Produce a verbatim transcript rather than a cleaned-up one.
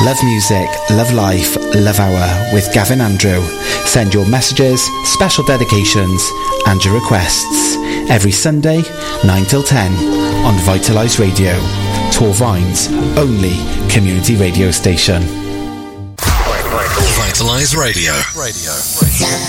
Love music, love life, love hour with Gavin Andrew. Send your messages, special dedications and your requests every Sunday, nine till ten on Vitalise Radio, Torvine's only community radio station. Vitalise Radio. Radio. Radio.